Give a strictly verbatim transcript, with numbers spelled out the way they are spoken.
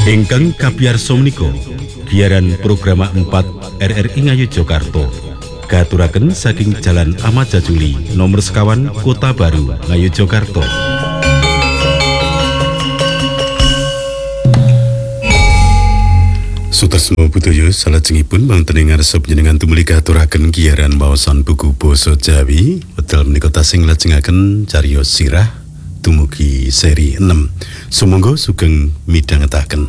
Ingkang kabiyarsa menika giaran program empat R R I Ngayogyakarta katuraken saking Jalan Ahmad Jajuli nomor sekawan Kota Baru Ngayogyakarta. Sutasmo budaya salajengipun wonten ing ngarsa panjenengan tumuli katuraken giaran maosan buku basa Jawi wedal menika tasih nglajengaken cariyos sirah dumugi seri enam. Sumangga sugeng midhangetaken.